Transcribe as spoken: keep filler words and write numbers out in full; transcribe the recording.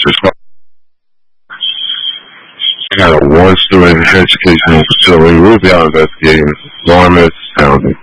responsible. I got a one-story educational facility. We'll be out investigating alarmist sounding.